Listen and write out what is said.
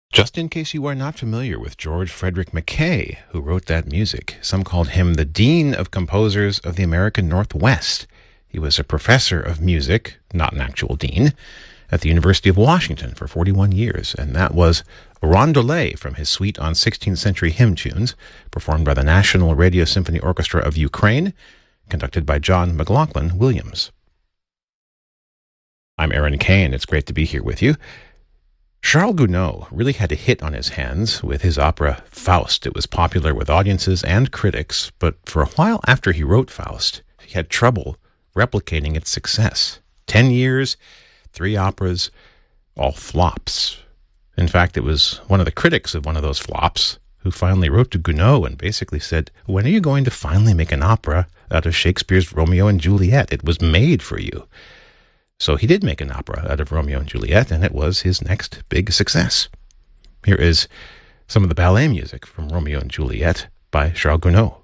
Just in case you are not familiar with George Frederick Mackay, who wrote that music, some called him the Dean of Composers of the American Northwest. He was a professor of music, not an actual dean, at the University of Washington for 41 years, and that was a rondelet from his suite on 16th century hymn tunes, performed by the National Radio Symphony Orchestra of Ukraine, conducted by John McLaughlin Williams. I'm Aaron Kay, and it's great to be here with you. Charles Gounod really had a hit on his hands with his opera Faust. It was popular with audiences and critics, but for a while after he wrote Faust, he had trouble replicating its success. 10 years, 3 operas, all flops. In fact, it was one of the critics of one of those flops who finally wrote to Gounod and basically said, "When are you going to finally make an opera out of Shakespeare's Romeo and Juliet? It was made for you." So he did make an opera out of Romeo and Juliet, and it was his next big success. Here is some of the ballet music from Romeo and Juliet by Charles Gounod.